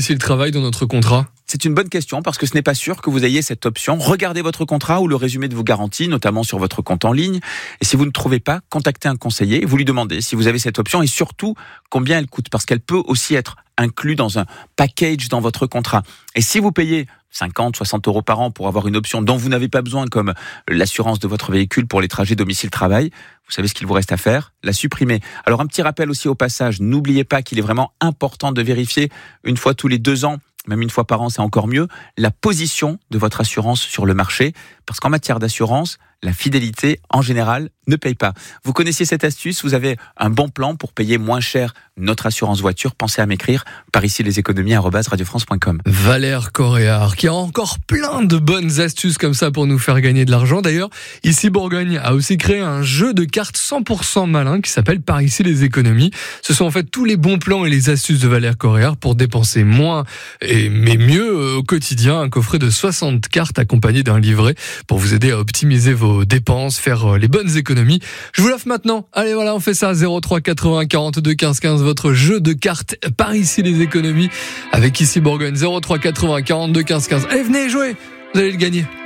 ici le travail dans notre contrat ? C'est une bonne question parce que ce n'est pas sûr que vous ayez cette option. Regardez votre contrat ou le résumé de vos garanties, notamment sur votre compte en ligne. Et si vous ne trouvez pas, contactez un conseiller et vous lui demandez si vous avez cette option et surtout combien elle coûte, parce qu'elle peut aussi être inclue dans un package dans votre contrat. Et si vous payez 50, 60 euros par an pour avoir une option dont vous n'avez pas besoin, comme l'assurance de votre véhicule pour les trajets domicile-travail, vous savez ce qu'il vous reste à faire ? La supprimer. Alors un petit rappel aussi au passage, n'oubliez pas qu'il est vraiment important de vérifier une fois tous les 2 ans, même une fois par an, c'est encore mieux, la position de votre assurance sur le marché. Parce qu'en matière d'assurance, la fidélité, en général, ne paye pas. Vous connaissiez cette astuce, vous avez un bon plan pour payer moins cher notre assurance voiture. Pensez à m'écrire par ici leséconomies@radiofrance.com. Valère Coréard, qui a encore plein de bonnes astuces comme ça pour nous faire gagner de l'argent. D'ailleurs, ici Bourgogne a aussi créé un jeu de cartes 100% malin qui s'appelle Par ici les économies. Ce sont en fait tous les bons plans et les astuces de Valère Coréard pour dépenser moins mais mieux au quotidien. Un coffret de 60 cartes accompagné d'un livret pour vous aider à optimiser vos dépenses, faire les bonnes économies. Je vous l'offre maintenant. Allez, voilà, on fait ça. 03 80 42 15 15, votre jeu de cartes Par ici les économies avec ici Bourgogne. 03 80 42 15 15. Allez, venez jouer. Vous allez le gagner.